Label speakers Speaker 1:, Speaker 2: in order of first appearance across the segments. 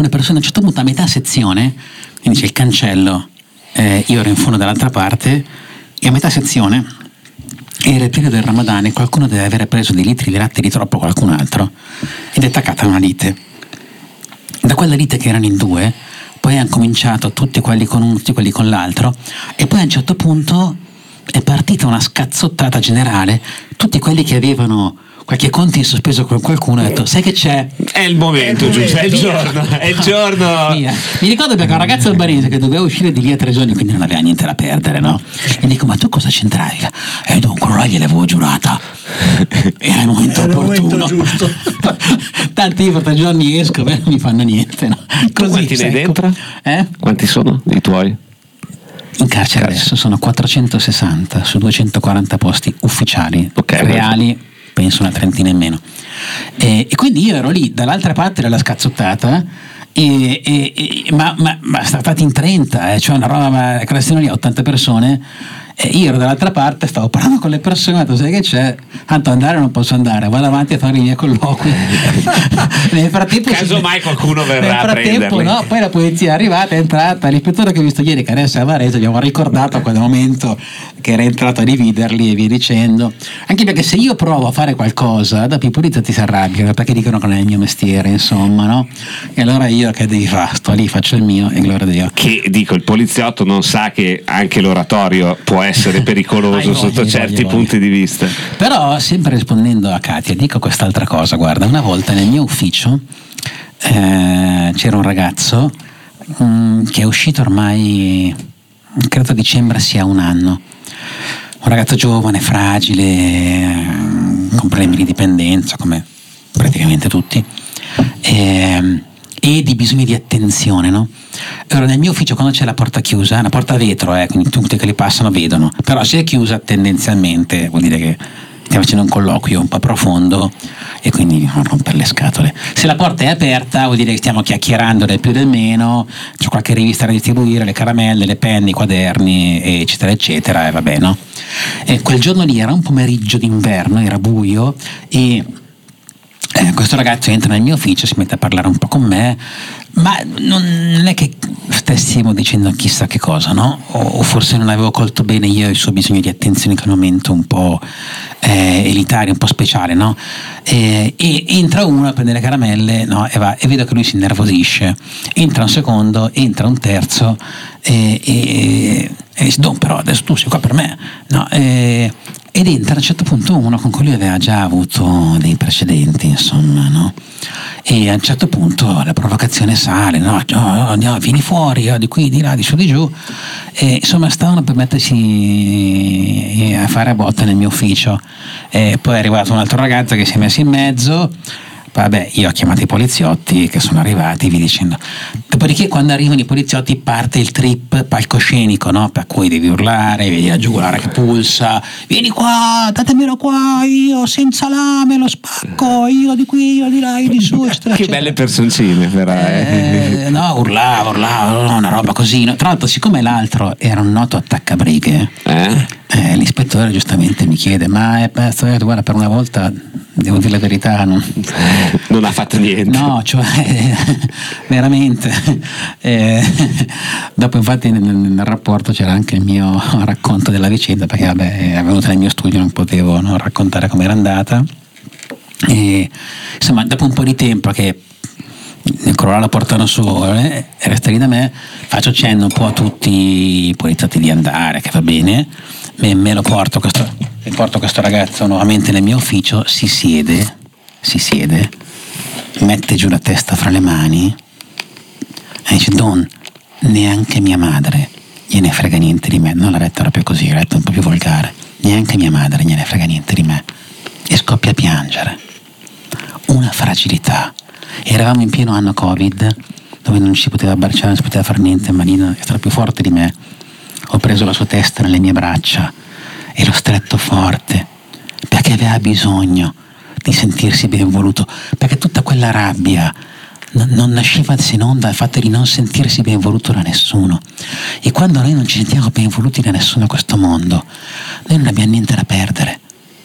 Speaker 1: le persone a un certo punto a metà sezione, quindi c'è il cancello, io ero in fondo dall'altra parte, e a metà sezione era il periodo del Ramadan e qualcuno deve avere preso dei litri di latte di troppo qualcun altro ed è attaccata una lite. Da quella lite che erano in due poi hanno cominciato tutti quelli con uno, tutti quelli con l'altro, e poi a un certo punto è partita una scazzottata generale. Tutti quelli che avevano qualche conto in sospeso con qualcuno hanno detto: sai che c'è?
Speaker 2: È il momento, giusto? È il giorno.
Speaker 1: Via. Mi ricordo perché un ragazzo albanese che doveva uscire di lì a 3 giorni, quindi non aveva niente da perdere, no? E dico: ma tu cosa c'entravi? E dunque là gliel'avevo giurata, era il momento opportuno,
Speaker 3: giusto.
Speaker 1: Tanti io per 3 giorni esco, non mi fanno niente, no? Così,
Speaker 2: quanti ne hai dentro? Quanti sono i tuoi?
Speaker 1: In carcere adesso sono 460 su 240 posti ufficiali, reali penso una trentina in meno, e quindi io ero lì dall'altra parte della scazzottata, ma stati in 30, cioè una roba, classino lì a 80 persone, e io ero dall'altra parte, stavo parlando con le persone, ho detto: sai che c'è? Tanto andare non posso andare, vado avanti a fare i miei colloqui. Nel frattempo,
Speaker 2: casomai qualcuno verrà a prenderli.
Speaker 1: No, poi la polizia è arrivata, è entrata, l'ispettore che ho visto ieri che adesso è a Varese, gli avevo ricordato a quel momento che era entrato a dividerli e via dicendo, anche perché se io provo a fare qualcosa dopo i poliziotti si arrabbiano perché dicono che non è il mio mestiere, insomma, no? E allora io che devi fare? Sto lì, faccio il mio e gloria a Dio.
Speaker 2: Che dico, il poliziotto non sa che anche l'oratorio può essere pericoloso sotto certi punti di vista.
Speaker 1: Però, sempre rispondendo a Katia, dico quest'altra cosa. Guarda, una volta nel mio ufficio c'era un ragazzo che è uscito ormai, credo a dicembre sia un anno, un ragazzo giovane, fragile, con problemi di dipendenza come praticamente tutti, e di bisogno di attenzione, no? Allora, nel mio ufficio, quando c'è la porta chiusa, una porta a vetro, quindi tutti che li passano vedono, però se è chiusa tendenzialmente vuol dire che stiamo facendo un colloquio un po' profondo e quindi non rompere le scatole. Se la porta è aperta vuol dire che stiamo chiacchierando del più del meno, c'è qualche rivista da distribuire, le caramelle, le penne, i quaderni, eccetera eccetera, e vabbè, no? E quel giorno lì era un pomeriggio d'inverno, era buio, e questo ragazzo entra nel mio ufficio, si mette a parlare un po' con me, ma non è che stessimo dicendo chissà che cosa, no? O forse non avevo colto bene io il suo bisogno di attenzione in quel momento un po' elitario, un po' speciale, no? E entra uno a prendere le caramelle, no? E vedo che lui si innervosisce, entra un secondo, entra un terzo e dice: Don, però adesso tu sei qua per me, no? Ed entra a un certo punto uno con cui lui aveva già avuto dei precedenti, insomma, no? E a un certo punto la provocazione sale, no? Andiamo, vieni fuori, di qui, di là, di su, di giù, e insomma stavano per mettersi a fare a botte nel mio ufficio, e poi è arrivato un altro ragazzo che si è messo in mezzo. Vabbè, io ho chiamato i poliziotti che sono arrivati, vi dicendo. Dopodiché, quando arrivano i poliziotti, parte il trip palcoscenico, no? Per cui devi urlare, vedi la giugulare che pulsa, vieni qua, datemelo qua, io senza lame lo spacco, io di qui, io di là, io di su, eccetera.
Speaker 2: Che belle personcine, però.
Speaker 1: No, urlava, una roba così. No? Tra l'altro, siccome l'altro era un noto attaccabrighe, l'ispettore giustamente mi chiede: ma guarda, per una volta devo dire la verità, non
Speaker 2: ha fatto niente.
Speaker 1: No, cioè veramente. Dopo, infatti, nel rapporto c'era anche il mio racconto della vicenda, perché vabbè, è venuta nel mio studio, non potevo non raccontare come era andata. E insomma, dopo un po' di tempo che nel Corolà lo portano su, resta lì da me, faccio cenno un po' a tutti i poliziotti di andare, che va bene, me lo porto questo ragazzo nuovamente nel mio ufficio, si siede, mette giù la testa fra le mani e dice: Don, neanche mia madre gliene frega niente di me. Non l'ha detto proprio così, l'ha detto un po' più volgare: neanche mia madre gliene frega niente di me. E scoppia a piangere. Una fragilità. Eravamo in pieno anno Covid, dove non si poteva abbracciare, non si poteva fare niente, ma Marina è stata più forte di me. Ho preso la sua testa nelle mie braccia e l'ho stretto forte, perché aveva bisogno di sentirsi ben voluto, perché tutta quella rabbia non nasceva se non dal fatto di non sentirsi ben voluto da nessuno. E quando noi non ci sentiamo ben voluti da nessuno a questo mondo, noi non abbiamo niente da perdere.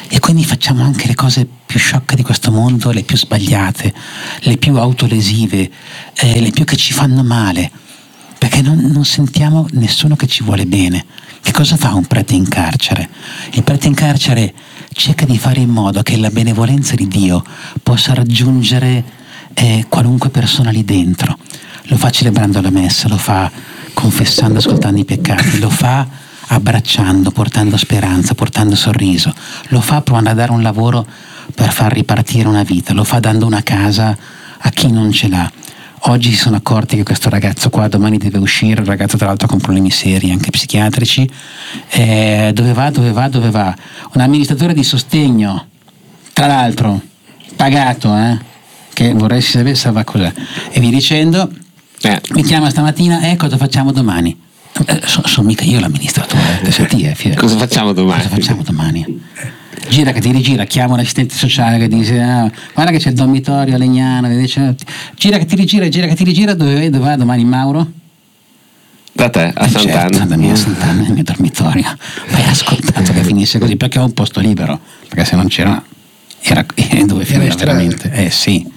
Speaker 1: e quindi facciamo anche le cose più sciocche di questo mondo, le più sbagliate, le più autolesive, le più che ci fanno male, perché non sentiamo nessuno che ci vuole bene. Che cosa fa un prete in carcere? Il prete in carcere cerca di fare in modo che la benevolenza di Dio possa raggiungere qualunque persona lì dentro. Lo fa celebrando la messa, lo fa confessando, ascoltando i peccati, lo fa abbracciando, portando speranza, portando sorriso, lo fa provando a dare un lavoro per far ripartire una vita, lo fa dando una casa a chi non ce l'ha. Oggi si sono accorti che questo ragazzo qua domani deve uscire, un ragazzo tra l'altro con problemi seri anche psichiatrici. Dove va? Un amministratore di sostegno, tra l'altro pagato, che vorrei si sapesse va cos'è, e via dicendo. Mi chiama stamattina, cosa facciamo domani? Sono mica io l'amministratore.
Speaker 2: Cosa facciamo
Speaker 1: domani? Gira che ti rigira, chiama l'assistente sociale che dice guarda che c'è il dormitorio a Legnano, dice, gira che ti rigira, dove va domani Mauro?
Speaker 2: Da te, a Sant'Anna.
Speaker 1: Certo, da me a Sant'Anna, nel mio dormitorio. Ma hai ascoltato che finisse così, perché ho un posto libero, perché se non c'era era dove finire veramente. Sì.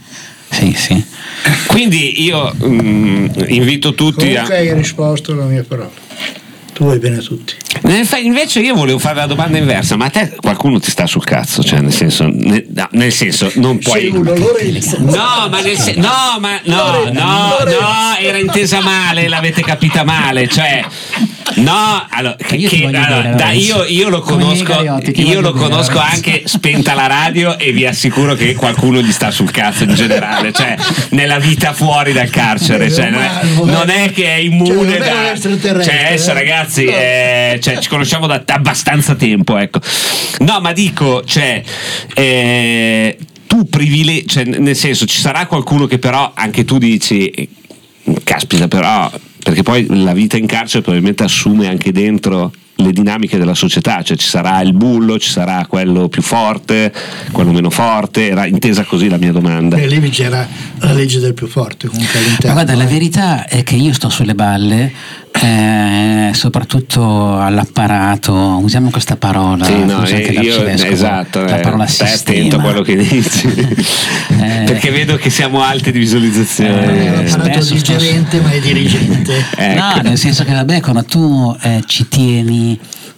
Speaker 2: Quindi io invito tutti
Speaker 3: comunque hai risposto alla mia parola. Tu vuoi bene a tutti.
Speaker 2: Invece io volevo fare la domanda inversa, ma a te qualcuno ti sta sul cazzo, cioè nel senso non puoi. Era intesa male, l'avete capita male, cioè io lo conosco anche spenta la radio, e vi assicuro che qualcuno gli sta sul cazzo in generale, cioè nella vita fuori dal carcere, cioè non è che è immune adesso ragazzi, cioè ci conosciamo da abbastanza tempo, ecco. No, ma dico, cioè tu cioè, nel senso, ci sarà qualcuno che però anche tu dici caspita, però, perché poi la vita in carcere probabilmente assume anche dentro le dinamiche della società, cioè ci sarà il bullo, ci sarà quello più forte, quello meno forte, era intesa così la mia domanda.
Speaker 3: E lì c'era la legge del più forte comunque all'interno.
Speaker 1: Ma guarda, la verità è che io sto sulle balle, soprattutto all'apparato, usiamo questa parola,
Speaker 2: esatto,
Speaker 1: la parola
Speaker 2: stai
Speaker 1: sistema.
Speaker 2: attento a quello che dici, perché vedo che siamo alti di visualizzazione.
Speaker 3: L'apparato di gerente, ma è dirigente.
Speaker 1: No, nel senso che vabbè, quando tu ci tieni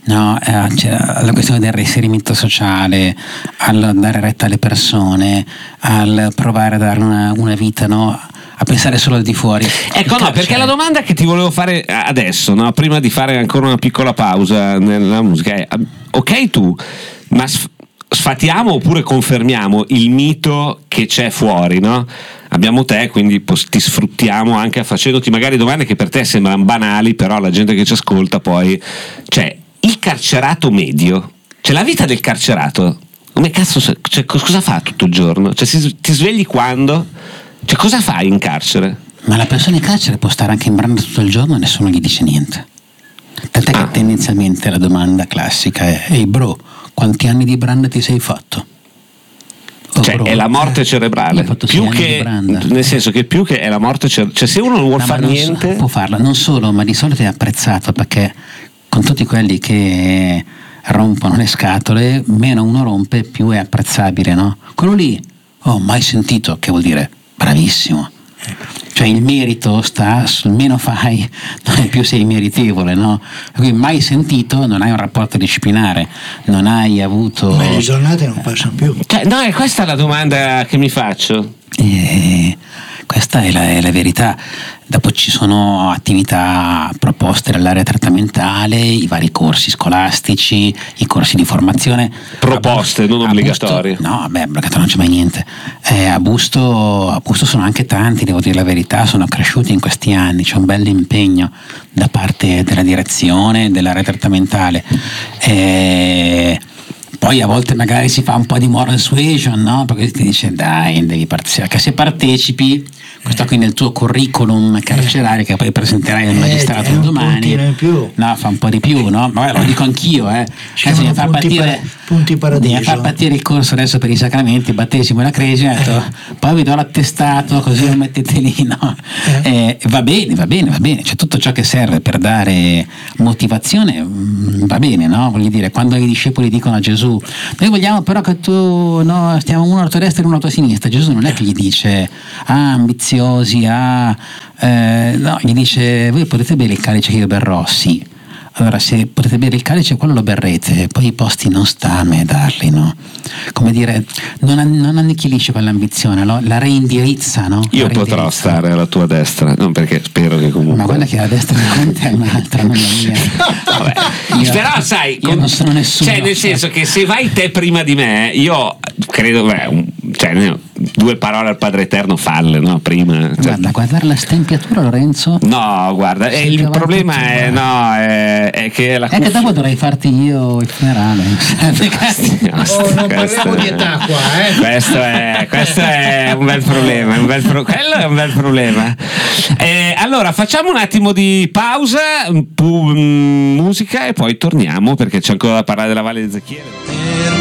Speaker 1: alla questione del reinserimento sociale, al dare retta alle persone, al provare a dare una vita, a pensare solo al di fuori.
Speaker 2: Ecco, perché la domanda che ti volevo fare adesso, prima di fare ancora una piccola pausa nella musica, è: ok, tu, ma sfatiamo oppure confermiamo il mito che c'è fuori, no? Abbiamo te, quindi ti sfruttiamo anche facendoti magari domande che per te sembrano banali, però la gente che ci ascolta poi, cioè, il carcerato medio, cioè la vita del carcerato, come cazzo, cioè, cosa fa tutto il giorno? Cioè, ti svegli quando? Cioè, cosa fai in carcere?
Speaker 1: Ma la persona in carcere può stare anche in branda tutto il giorno e nessuno gli dice niente. Tant'è che tendenzialmente la domanda classica è: ehi bro, quanti anni di branda ti sei fatto?
Speaker 2: Cioè è la morte cerebrale, più che, nel senso che più che è la morte cerebrale, cioè se uno non vuole fare niente
Speaker 1: può farla, non solo, ma di solito è apprezzato, perché con tutti quelli che rompono le scatole, meno uno rompe più è apprezzabile, no? Quello lì, mai sentito, che vuol dire bravissimo. Cioè il merito sta sul meno fai, non è più sei meritevole, no? Quindi mai sentito, non hai un rapporto disciplinare, non hai avuto.
Speaker 3: Ma le giornate non passano più.
Speaker 2: Cioè, no, è questa la domanda che mi faccio.
Speaker 1: Questa è la verità. Dopo ci sono attività proposte dall'area trattamentale, i vari corsi scolastici, i corsi di formazione.
Speaker 2: Proposte, non obbligatorie.
Speaker 1: No, obbligatorio non c'è mai niente. A Busto sono anche tanti, devo dire la verità, sono cresciuti in questi anni, c'è un bel impegno da parte della direzione, dell'area trattamentale. Poi a volte magari si fa un po' di moral suasion, no? Perché ti dice dai, devi partecipare, che se partecipi, questo qui nel tuo curriculum carcerario che poi presenterai al magistrato domani, fa un po' di più, no? Ma lo dico anch'io, bisogna far partire il corso adesso per i sacramenti, il battesimo e la cresima, poi vi do l'attestato così lo mettete lì, no? Va bene, cioè tutto ciò che serve per dare motivazione va bene, no? Voglio dire, quando i discepoli dicono a Gesù Gesù, noi vogliamo però che tu, no, stiamo uno alla tua destra e uno alla tua sinistra. Gesù non è che gli dice ambiziosi, no, gli dice voi potete bere il calice che io berrò, sì. Allora, se potete bere il calice, quello lo berrete, poi i posti non sta a me darli, no? Come dire, non annichilisce quell'ambizione, no? La reindirizza, no?
Speaker 2: Io potrò stare alla tua destra, non perché spero che comunque.
Speaker 1: Ma quella che è la destra di Conte è un'altra, non la mia.
Speaker 2: Vabbè. Però sai,
Speaker 1: io non sono nessuno.
Speaker 2: Cioè, nel senso che se vai te prima di me, io credo, due parole al Padre Eterno falle, no? Prima.
Speaker 1: Guarda, guardare la stempiatura, Lorenzo.
Speaker 2: No, guarda, il problema è che la
Speaker 1: che dopo dovrei farti io il funerale.
Speaker 3: Non parliamo di età qua,
Speaker 2: Questo è un bel problema, quello è un bel problema. Allora facciamo un attimo di pausa, musica, e poi torniamo perché c'è ancora da parlare della Valle di Ezechiele.